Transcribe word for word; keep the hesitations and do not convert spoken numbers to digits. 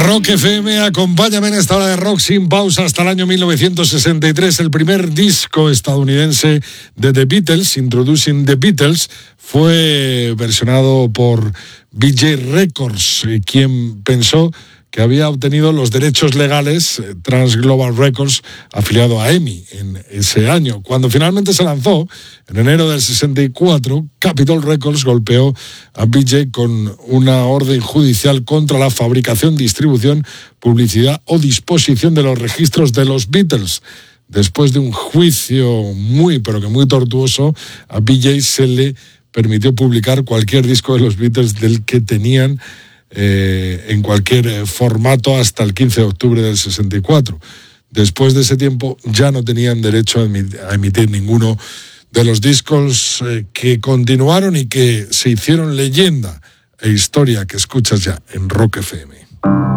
Rock F M, acompáñame en esta hora de rock sin pausa hasta el año mil novecientos sesenta y tres. El primer disco estadounidense de The Beatles, Introducing the Beatles, fue versionado por B J Records, quien pensó que había obtenido los derechos legales Trans Global Records, afiliado a EMI en ese año. Cuando finalmente se lanzó, en enero del sesenta y cuatro, Capitol Records golpeó a B J con una orden judicial contra la fabricación, distribución, publicidad o disposición de los registros de los Beatles. Después de un juicio muy, pero que muy tortuoso, a B J se le permitió publicar cualquier disco de los Beatles del que tenían Eh, en cualquier eh, formato hasta el quince de octubre del sesenta y cuatro. Después de ese tiempo ya no tenían derecho a emitir, a emitir ninguno de los discos eh, que continuaron y que se hicieron leyenda e historia que escuchas ya en Rock F M.